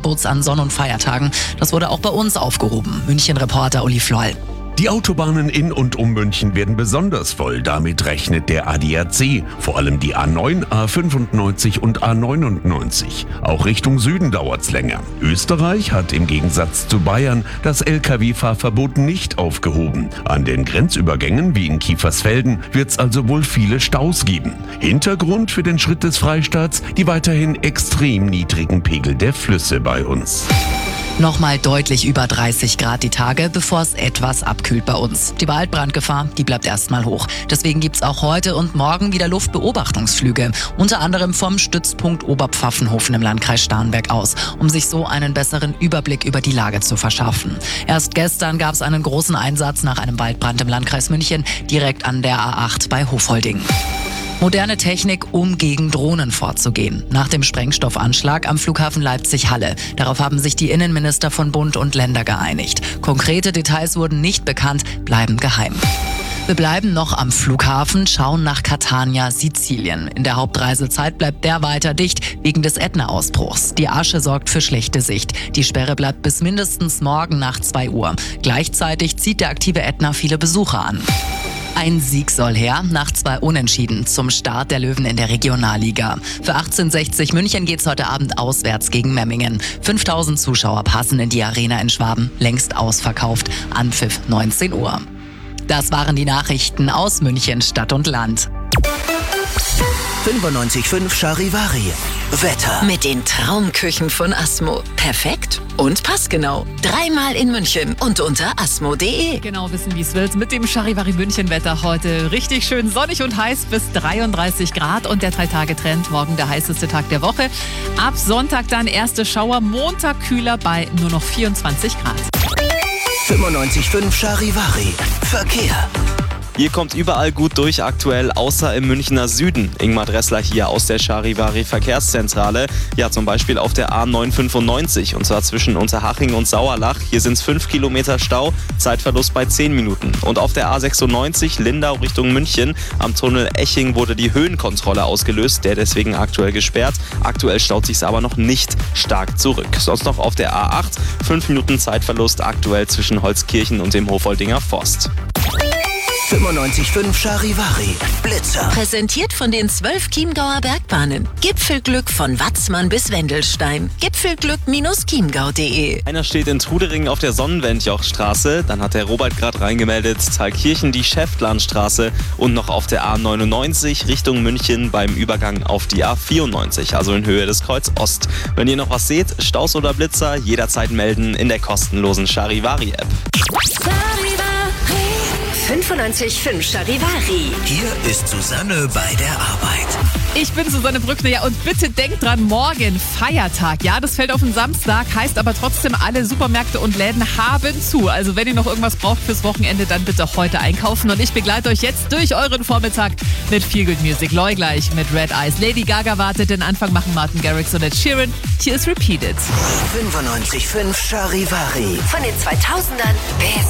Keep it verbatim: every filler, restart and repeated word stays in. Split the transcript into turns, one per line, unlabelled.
Verbots an Sonn- und Feiertagen. Das wurde auch bei uns aufgehoben. München-Reporter Uli Floll.
Die Autobahnen in und um München werden besonders voll. Damit rechnet der A D A C. Vor allem die A neun, A fünfundneunzig und A neunundneunzig. Auch Richtung Süden dauert's länger. Österreich hat im Gegensatz zu Bayern das L K W-Fahrverbot nicht aufgehoben. An den Grenzübergängen wie in Kiefersfelden wird's also wohl viele Staus geben. Hintergrund für den Schritt des Freistaats die weiterhin extrem niedrigen Pegel der Flüsse bei uns.
Nochmal deutlich über dreißig Grad die Tage, bevor es etwas abkühlt bei uns. Die Waldbrandgefahr, die bleibt erstmal hoch. Deswegen gibt's auch heute und morgen wieder Luftbeobachtungsflüge. Unter anderem vom Stützpunkt Oberpfaffenhofen im Landkreis Starnberg aus, um sich so einen besseren Überblick über die Lage zu verschaffen. Erst gestern gab's einen großen Einsatz nach einem Waldbrand im Landkreis München, direkt an der A acht bei Hofholding. Moderne Technik, um gegen Drohnen vorzugehen. Nach dem Sprengstoffanschlag am Flughafen Leipzig-Halle. Darauf haben sich die Innenminister von Bund und Länder geeinigt. Konkrete Details wurden nicht bekannt, bleiben geheim. Wir bleiben noch am Flughafen, schauen nach Catania, Sizilien. In der Hauptreisezeit bleibt der weiter dicht wegen des Ätna-Ausbruchs. Die Asche sorgt für schlechte Sicht. Die Sperre bleibt bis mindestens morgen nach zwei Uhr. Gleichzeitig zieht der aktive Ätna viele Besucher an. Ein Sieg soll her, nach zwei Unentschieden zum Start der Löwen in der Regionalliga. Für achtzehnhundertsechzig München geht's heute Abend auswärts gegen Memmingen. fünftausend Zuschauer passen in die Arena in Schwaben, längst ausverkauft. Anpfiff neunzehn Uhr. Das waren die Nachrichten aus München, Stadt und Land.
fünfundneunzig Komma fünf Charivari. Wetter.
Mit den Traumküchen von Asmo. Perfekt und passgenau. Dreimal in München und unter asmo punkt de.
Genau wissen, wie es wird. Mit dem Charivari München Wetter heute richtig schön sonnig und heiß bis dreiunddreißig Grad und der Drei-Tage-Trend. Morgen der heißeste Tag der Woche. Ab Sonntag dann erste Schauer. Montag kühler bei nur noch vierundzwanzig Grad.
fünfundneunzig Komma fünf Charivari. Verkehr.
Ihr kommt überall gut durch aktuell, außer im Münchner Süden. Ingmar Dressler hier aus der Charivari Verkehrszentrale. Ja, zum Beispiel auf der A neunhundertfünfundneunzig und zwar zwischen Unterhaching und Sauerlach. Hier sind es fünf Kilometer Stau, Zeitverlust bei zehn Minuten. Und auf der A sechsundneunzig Lindau Richtung München am Tunnel Eching wurde die Höhenkontrolle ausgelöst, der deswegen aktuell gesperrt. Aktuell staut sich es aber noch nicht stark zurück. Sonst noch auf der A acht, fünf Minuten Zeitverlust aktuell zwischen Holzkirchen und dem Hofoldinger Forst.
fünfundneunzig Komma fünf Charivari. Blitzer.
Präsentiert von den zwölf Chiemgauer Bergbahnen. Gipfelglück von Watzmann bis Wendelstein. Gipfelglück chiemgau punkt de.
Einer steht in Trudering auf der Sonnenwendjochstraße. Dann hat der Robert gerade reingemeldet, Thalkirchen die Schäftlarnstraße und noch auf der A neunundneunzig Richtung München beim Übergang auf die A vierundneunzig, also in Höhe des Kreuz Ost. Wenn ihr noch was seht, Staus oder Blitzer, jederzeit melden in der kostenlosen Charivari-App.
fünfundneunzig Komma fünf Charivari.
Hier ist Susanne bei der Arbeit.
Ich bin Susanne Brückner, ja, und bitte denkt dran, morgen Feiertag. Ja, das fällt auf den Samstag, heißt aber trotzdem, alle Supermärkte und Läden haben zu. Also wenn ihr noch irgendwas braucht fürs Wochenende, dann bitte heute einkaufen. Und ich begleite euch jetzt durch euren Vormittag mit Feel Good Music. Loi gleich mit Red Eyes. Lady Gaga wartet, den Anfang machen Martin Garrix und Ed Sheeran. Hier ist Repeated.
fünfundneunzig Komma fünf Charivari.
Von den zweitausendern bis